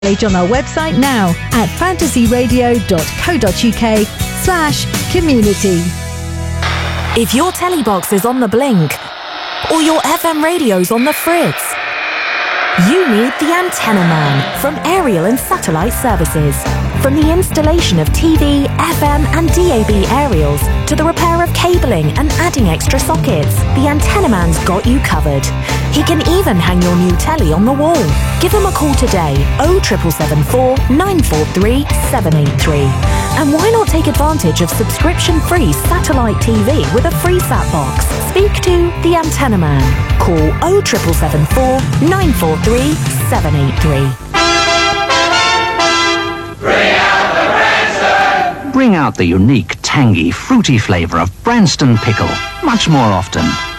on our website now at fantasyradio.co.uk/community. If your telly box is on the blink or your FM radio's on the fritz, you need the Antenna Man from Aerial and Satellite Services. From the installation of TV, FM and DAB aerials to the repair of cabling and adding extra sockets, the Antenna Man's got you covered. He can even hang your new telly on the wall. Give him a call today, 07774 943 783. And why not take advantage of subscription-free satellite TV with a free sat box? Speak to the Antenna Man. Call 07774 943 783. Bring out the unique, tangy, fruity flavour of Branston pickle much more often.